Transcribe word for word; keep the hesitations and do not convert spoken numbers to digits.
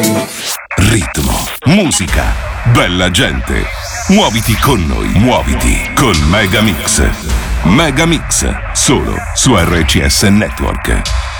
Ritmo, musica, bella gente. Muoviti con noi, muoviti con Megamix. Megamix, solo su R C S Network.